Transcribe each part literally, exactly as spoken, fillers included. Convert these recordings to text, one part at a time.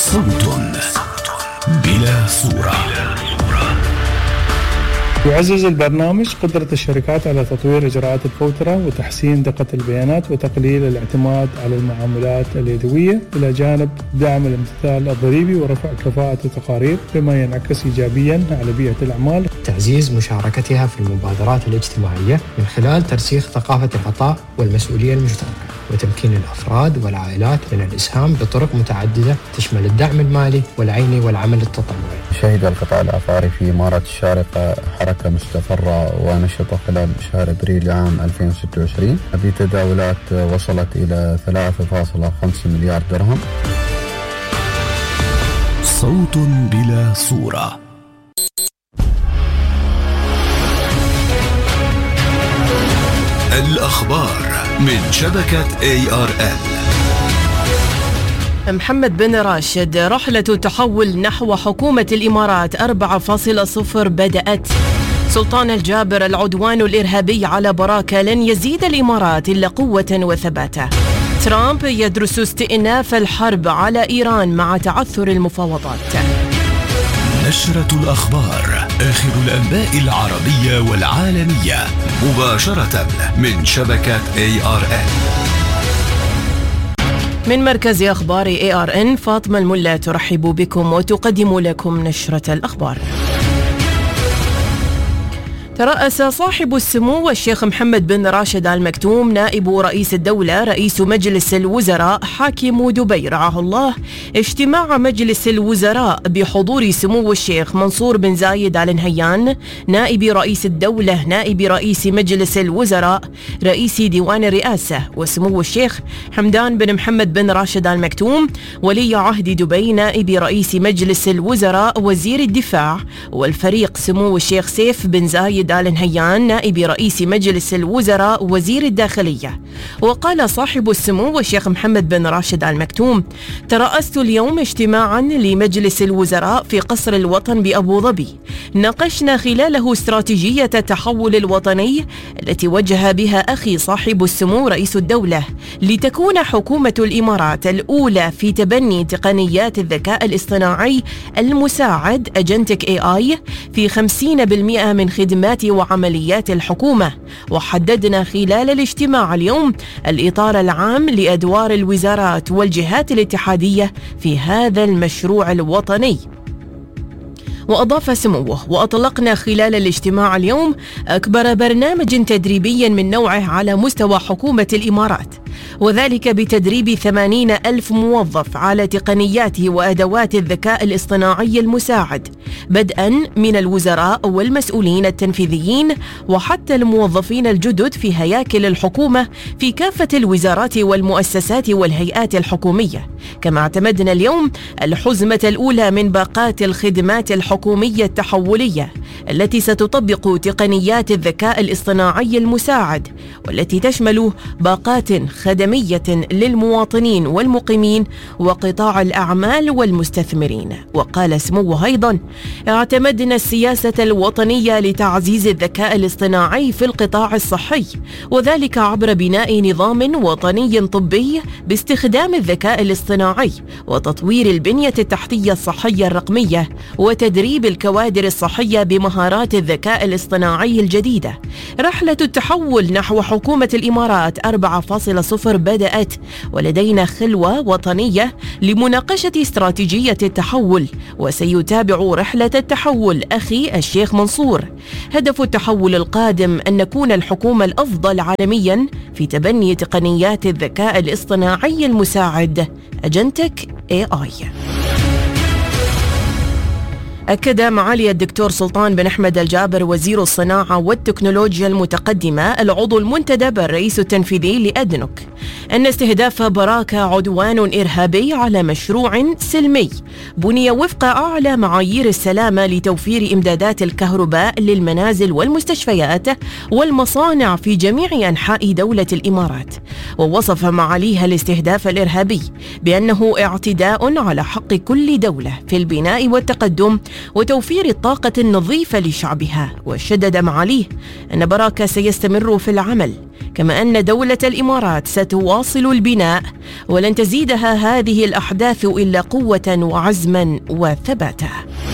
صوت بلا صورة. يعزز البرنامج قدرة الشركات على تطوير إجراءات الفوترة وتحسين دقة البيانات وتقليل الاعتماد على المعاملات اليدوية، إلى جانب دعم الامتثال الضريبي ورفع كفاءة التقارير، بما ينعكس إيجابيا على بيئة الأعمال. تعزيز مشاركتها في المبادرات الاجتماعية من خلال ترسيخ ثقافة العطاء والمسؤولية المشتركة، وتمكين الأفراد والعائلات من الإسهام بطرق متعددة تشمل الدعم المالي والعيني والعمل التطوعي. شهد القطاع العقاري في إمارة الشارقة حركة مستقرة ونشطة خلال شهر أبريل عام ألفين وستة وعشرين بتداولات وصلت إلى ثلاثة فاصلة خمسة مليار درهم. صوت بلا صورة. الأخبار من شبكة إيه آر إل. محمد بن راشد: رحلة تحول نحو حكومة الإمارات أربعة فاصلة صفر بدأت. سلطان الجابر: العدوان الإرهابي على براكة لن يزيد الإمارات إلا قوة وثباتا. ترامب: يدرس استئناف الحرب على إيران مع تعثر المفاوضات. نشرة الأخبار، آخر الأنباء العربية والعالمية، مباشرة من شبكة إيه آر إن. من مركز أخبار إيه آر إن، فاطمة الملا ترحب بكم وتقدم لكم نشرة الأخبار. ترأس صاحب السمو الشيخ محمد بن راشد آل مكتوم نائب رئيس الدولة رئيس مجلس الوزراء حاكم دبي رعاه الله اجتماع مجلس الوزراء بحضور سمو الشيخ منصور بن زايد آل نهيان نائب رئيس الدولة نائب رئيس مجلس الوزراء رئيس ديوان الرئاسة، وسمو الشيخ حمدان بن محمد بن راشد آل مكتوم ولي عهد دبي نائب رئيس مجلس الوزراء وزير الدفاع، والفريق سمو الشيخ سيف بن زايد آل نهيان نائب رئيس مجلس الوزراء وزير الداخلية. وقال صاحب السمو الشيخ محمد بن راشد آل مكتوم: ترأست اليوم اجتماعا لمجلس الوزراء في قصر الوطن بأبو ظبي، ناقشنا خلاله استراتيجية التحول الوطني التي وجه بها أخي صاحب السمو رئيس الدولة لتكون حكومة الإمارات الأولى في تبني تقنيات الذكاء الاصطناعي المساعد أجنتك إي آي في خمسين بالمئة من خدمات وعمليات الحكومة. وحددنا خلال الاجتماع اليوم الإطار العام لأدوار الوزارات والجهات الاتحادية في هذا المشروع الوطني. وأضاف سموه: وأطلقنا خلال الاجتماع اليوم أكبر برنامج تدريبي من نوعه على مستوى حكومة الإمارات، وذلك بتدريب ثمانين ألف موظف على تقنيات وأدوات الذكاء الاصطناعي المساعد، بدءا من الوزراء والمسؤولين التنفيذيين وحتى الموظفين الجدد في هياكل الحكومة في كافة الوزارات والمؤسسات والهيئات الحكومية. كما اعتمدنا اليوم الحزمة الأولى من باقات الخدمات الحكومية التحولية التي ستطبق تقنيات الذكاء الاصطناعي المساعد، والتي تشمل باقات خدمية للمواطنين والمقيمين وقطاع الأعمال والمستثمرين. وقال سموه أيضا: اعتمدنا السياسة الوطنية لتعزيز الذكاء الاصطناعي في القطاع الصحي، وذلك عبر بناء نظام وطني طبي باستخدام الذكاء الاصطناعي وتطوير البنية التحتية الصحية الرقمية وتدريب الكوادر الصحية بمهارات الذكاء الاصطناعي الجديدة. رحلة التحول نحو حكومة الإمارات أربعة فاصلة صفر بدأت، ولدينا خلوة وطنية لمناقشة استراتيجية التحول، وسيتابع رحلة التحول أخي الشيخ منصور. هدف التحول القادم أن نكون الحكومة الأفضل عالميا في تبني تقنيات الذكاء الاصطناعي المساعد أجنتك إي آي. أكد معالي الدكتور سلطان بن أحمد الجابر وزير الصناعة والتكنولوجيا المتقدمة العضو المنتدب الرئيس التنفيذي لأدنوك أن استهداف براكة عدوان إرهابي على مشروع سلمي بني وفق أعلى معايير السلامة لتوفير إمدادات الكهرباء للمنازل والمستشفيات والمصانع في جميع أنحاء دولة الإمارات. ووصف معاليها الاستهداف الإرهابي بأنه اعتداء على حق كل دولة في البناء والتقدم وتوفير الطاقة النظيفة لشعبها. وشدد معاليه أن براكة سيستمر في العمل، كما أن دولة الإمارات ستواصل البناء، ولن تزيدها هذه الأحداث إلا قوة وعزما وثباتا.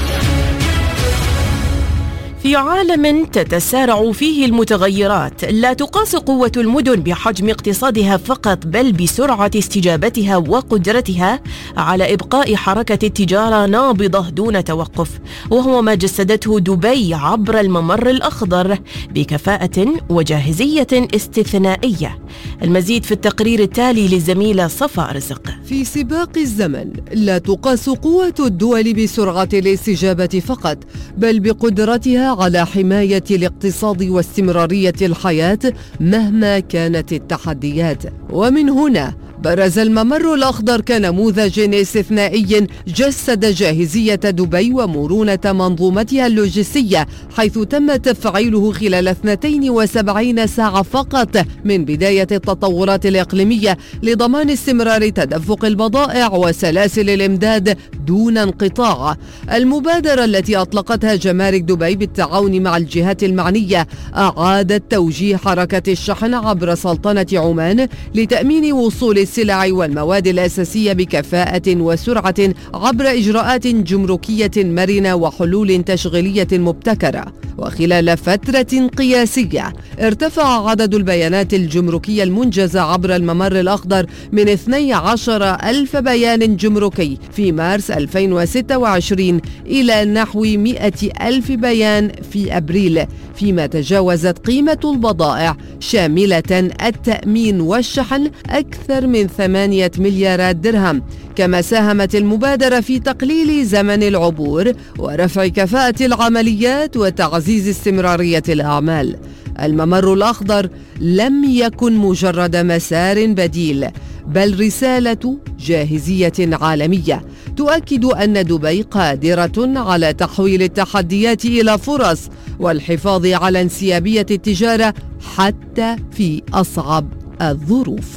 في عالم تتسارع فيه المتغيرات، لا تقاس قوة المدن بحجم اقتصادها فقط، بل بسرعة استجابتها وقدرتها على إبقاء حركة التجارة نابضة دون توقف، وهو ما جسدته دبي عبر الممر الأخضر بكفاءة وجاهزية استثنائية. المزيد في التقرير التالي للزميلة صفاء رزق. في سباق الزمن لا تقاس قوة الدول بسرعة الاستجابة فقط، بل بقدرتها على حماية الاقتصاد واستمرارية الحياة مهما كانت التحديات. ومن هنا برز الممر الأخضر كنموذج استثنائي جسد جاهزية دبي ومرونة منظومتها اللوجستية، حيث تم تفعيله خلال اثنتين وسبعين ساعة فقط من بداية التطورات الإقليمية لضمان استمرار تدفق البضائع وسلاسل الإمداد دون انقطاع. المبادرة التي أطلقتها جمارك دبي بالتعاون مع الجهات المعنية أعادت توجيه حركة الشحن عبر سلطنة عمان لتأمين وصول السلع والمواد الأساسية بكفاءة وسرعة عبر إجراءات جمركية مرنة وحلول تشغيلية مبتكرة. وخلال فترة قياسية ارتفع عدد البيانات الجمركية المنجزة عبر الممر الأخضر من اثني عشر ألف بيان جمركي في مارس ألفين وستة وعشرين إلى نحو مئة ألف بيان في أبريل، فيما تجاوزت قيمة البضائع شاملة التأمين والشحن أكثر من ثمانية مليارات درهم. كما ساهمت المبادرة في تقليل زمن العبور ورفع كفاءة العمليات وتعزيز استمرارية الأعمال. الممر الأخضر لم يكن مجرد مسار بديل، بل رسالة جاهزية عالمية تؤكد أن دبي قادرة على تحويل التحديات إلى فرص والحفاظ على انسيابية التجارة حتى في أصعب الظروف.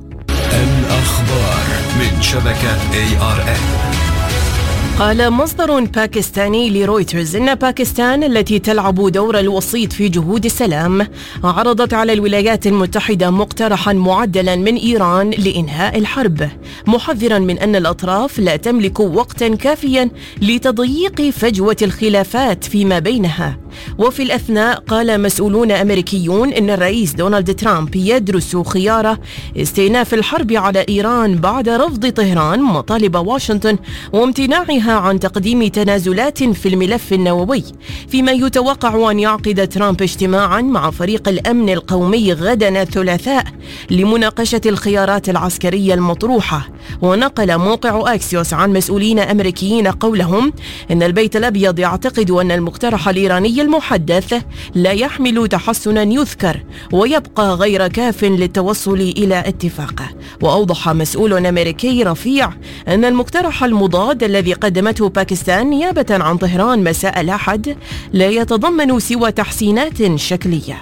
الأخبار من شبكة إيه آر إن. قال مصدر باكستاني لرويترز إن باكستان التي تلعب دور الوسيط في جهود السلام عرضت على الولايات المتحدة مقترحا معدلا من إيران لإنهاء الحرب، محذرا من أن الأطراف لا تملك وقتا كافيا لتضييق فجوة الخلافات فيما بينها. وفي الأثناء قال مسؤولون أمريكيون إن الرئيس دونالد ترامب يدرس خيار استئناف الحرب على إيران بعد رفض طهران مطالب واشنطن وامتناعها عن تقديم تنازلات في الملف النووي، فيما يتوقع أن يعقد ترامب اجتماعا مع فريق الأمن القومي غدا الثلاثاء لمناقشة الخيارات العسكرية المطروحة. ونقل موقع أكسيوس عن مسؤولين أمريكيين قولهم إن البيت الأبيض يعتقد أن المقترح الإيراني المحدث لا يحمل تحسنا يذكر ويبقى غير كاف للتوصل إلى اتفاق. وأوضح مسؤول أمريكي رفيع أن المقترح المضاد الذي قدمته باكستان نيابة عن طهران مساء الأحد لا يتضمن سوى تحسينات شكلية.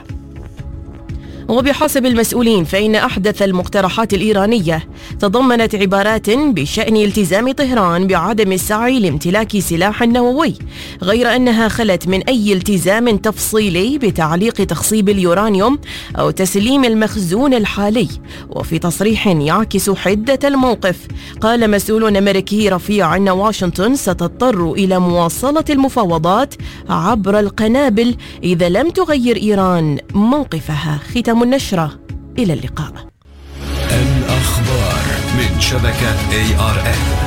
وبحسب المسؤولين فإن أحدث المقترحات الإيرانية تضمنت عبارات بشأن التزام طهران بعدم السعي لامتلاك سلاح نووي، غير أنها خلت من أي التزام تفصيلي بتعليق تخصيب اليورانيوم أو تسليم المخزون الحالي. وفي تصريح يعكس حدة الموقف قال مسؤول أمريكي رفيع أن واشنطن ستضطر إلى مواصلة المفاوضات عبر القنابل إذا لم تغير إيران موقفها. ختام النشرة، إلى اللقاء. الأخبار من شبكة إيه آر إن.